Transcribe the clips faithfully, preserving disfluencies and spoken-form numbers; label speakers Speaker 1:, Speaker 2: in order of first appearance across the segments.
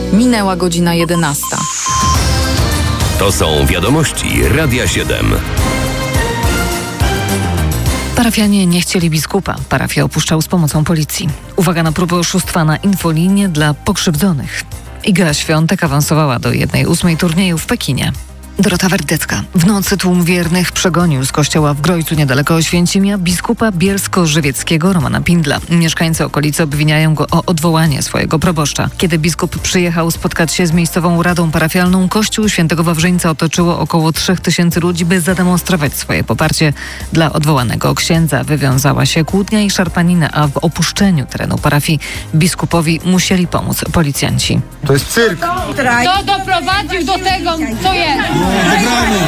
Speaker 1: Minęła godzina jedenasta.
Speaker 2: To są wiadomości Radia siedem.
Speaker 3: Parafianie nie chcieli biskupa. Parafię opuszczał z pomocą policji. Uwaga na próbę oszustwa na infolinię dla pokrzywdzonych. Iga Świątek awansowała do jednej ósmej turnieju w Pekinie. Dorota Werdecka. W nocy tłum wiernych przegonił z kościoła w Grojcu niedaleko Oświęcimia biskupa bielsko-żywieckiego Romana Pindla. Mieszkańcy okolicy obwiniają go o odwołanie swojego proboszcza. Kiedy biskup przyjechał spotkać się z miejscową radą parafialną, kościół świętego Wawrzyńca otoczyło około trzech tysięcy ludzi, by zademonstrować swoje poparcie dla odwołanego księdza. Wywiązała się kłótnia i szarpanina, a w opuszczeniu terenu parafii biskupowi musieli pomóc policjanci.
Speaker 4: To jest cyrk.
Speaker 5: Kto doprowadził do tego, co jest?
Speaker 4: Wygramy!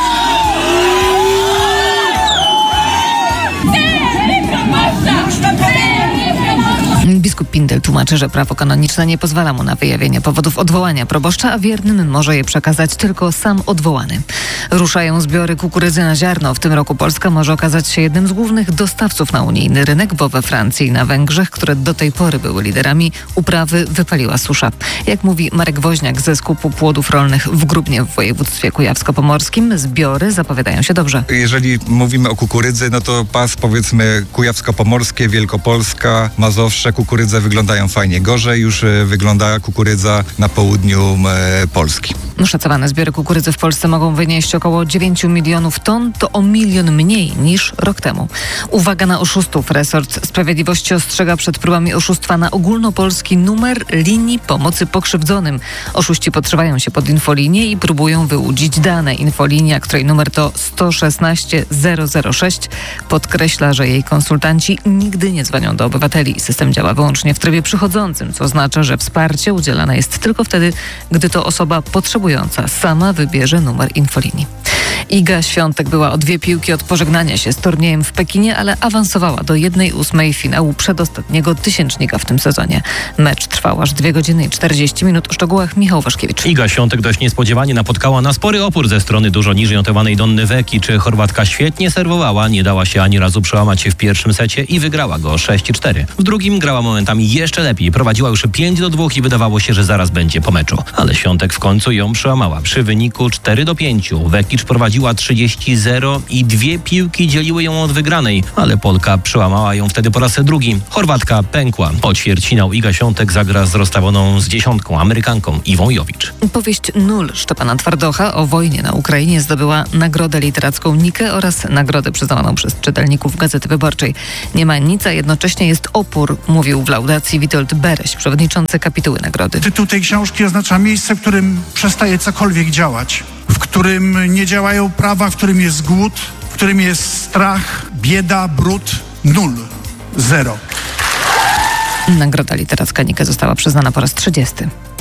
Speaker 3: Biskup Pindel tłumaczy, że prawo kanoniczne nie pozwala mu na wyjawienie powodów odwołania proboszcza, a wiernym może je przekazać tylko sam odwołany. Ruszają zbiory kukurydzy na ziarno. W tym roku Polska może okazać się jednym z głównych dostawców na unijny rynek, bo we Francji i na Węgrzech, które do tej pory były liderami, uprawy wypaliła susza. Jak mówi Marek Woźniak ze skupu płodów rolnych w Grubnie w województwie kujawsko-pomorskim, zbiory zapowiadają się dobrze.
Speaker 6: Jeżeli mówimy o kukurydzy, no to pas powiedzmy kujawsko-pomorskie, Wielkopolska, Mazowsze, kukurydze wyglądają fajnie. Gorzej już wygląda kukurydza na południu e, Polski.
Speaker 3: Szacowane zbiory kukurydzy w Polsce mogą wynieść około dziewięć milionów ton, to o milion mniej niż rok temu. Uwaga na oszustów. Resort Sprawiedliwości ostrzega przed próbami oszustwa na ogólnopolski numer linii pomocy pokrzywdzonym. Oszuści podszywają się pod infolinię i próbują wyłudzić dane. Infolinia, której numer to sto szesnaście zero zero sześć, podkreśla, że jej konsultanci nigdy nie dzwonią do obywateli. System działa wyłącznie w trybie przychodzącym, co oznacza, że wsparcie udzielane jest tylko wtedy, gdy to osoba potrzebująca sama wybierze numer infolinii. Iga Świątek była o dwie piłki od pożegnania się z turniejem w Pekinie, ale awansowała do jednej ósmej finału przedostatniego tysięcznika w tym sezonie. Mecz trwał aż dwie godziny i czterdzieści minut. O szczegółach Michał Waszkiewicz.
Speaker 7: Iga Świątek dość niespodziewanie napotkała na spory opór ze strony dużo niżej notowanej Donny Weki. Czy Chorwatka świetnie serwowała, nie dała się ani razu przełamać się w pierwszym secie i wygrała go sześć cztery. W drugim grała momentami jeszcze lepiej. Prowadziła już pięć do dwóch i wydawało się, że zaraz będzie po meczu. Ale Świątek w końcu ją przełamała. Przy wyniku cztery do pięciu Wekicz prowadziła trzydzieści zero i dwie piłki dzieliły ją od wygranej, ale Polka przełamała ją wtedy po raz drugi. Chorwatka pękła. Po ćwierćfinał Iga Świątek zagra z rozstawioną z dziesiątką Amerykanką Iwą Jowicz.
Speaker 3: Powieść Nul Szczepana Twardocha o wojnie na Ukrainie zdobyła nagrodę literacką Nikę oraz nagrodę przyznawaną przez czytelników Gazety Wyborczej. Nie ma nic, a jednocześnie jest opór, mówił w laudacji Witold Bereś, przewodniczący kapituły nagrody.
Speaker 8: Tytuł tej książki oznacza miejsce, w którym przestaje cokolwiek działać, w którym nie działają prawa, w którym jest głód, w którym jest strach, bieda, brud, nul, zero.
Speaker 3: Nagroda literacka Nikę została przyznana po raz trzydziesty.